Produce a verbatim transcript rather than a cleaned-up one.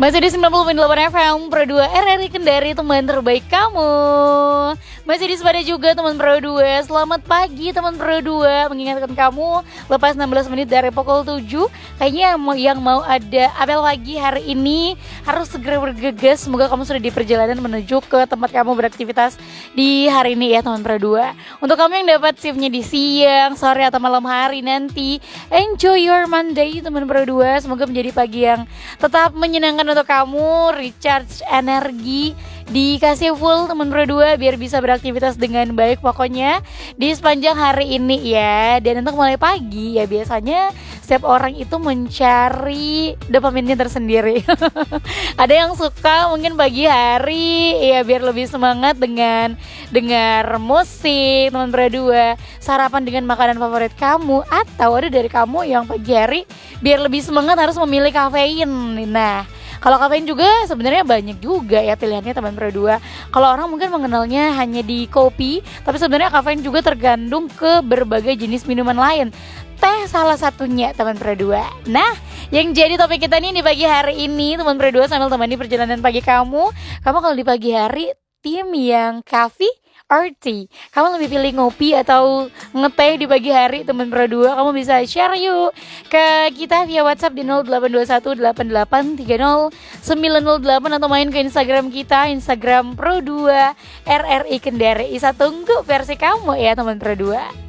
Masih di sembilan puluh koma delapan F M Pro dua R R I Kendari, teman terbaik kamu. Masih di sepeda juga teman Pro dua. Selamat pagi teman Pro dua. Mengingatkan kamu lepas enam belas menit dari pukul tujuh. Kayaknya yang mau, yang mau ada apel pagi hari ini harus segera bergegas. Semoga kamu sudah di perjalanan menuju ke tempat kamu beraktivitas di hari ini ya teman Pro dua. Untuk kamu yang dapat shiftnya di siang, sore atau malam hari nanti, enjoy your Monday teman Pro dua. Semoga menjadi pagi yang tetap menyenangkan untuk kamu, recharge energi, dikasih full teman Pro dua biar bisa beraktivitas dengan baik pokoknya di sepanjang hari ini ya. Dan untuk mulai pagi ya biasanya setiap orang itu mencari dopaminnya tersendiri. Ada yang suka mungkin pagi hari ya biar lebih semangat dengan dengar musik teman Pro dua, sarapan dengan makanan favorit kamu, atau ada dari kamu yang pagi hari biar lebih semangat harus memilih kafein. Nah, kalau kafein juga sebenarnya banyak juga ya pilihannya teman Pro dua. Kalau orang mungkin mengenalnya hanya di kopi, tapi sebenarnya kafein juga tergandung ke berbagai jenis minuman lain. Teh salah satunya teman Pro dua. Nah, yang jadi topik kita nih di pagi hari ini teman Pro dua sambil temani perjalanan pagi kamu. Kamu kalau di pagi hari tim yang coffee or tea, kamu lebih pilih ngopi atau ngeteh di pagi hari teman Pro dua? Kamu bisa share yuk ke kita via WhatsApp di nol delapan dua satu delapan delapan tiga nol sembilan nol delapan atau main ke Instagram kita, Instagram Pro dua R R I Kendari. Isa tunggu versi kamu ya teman Pro dua.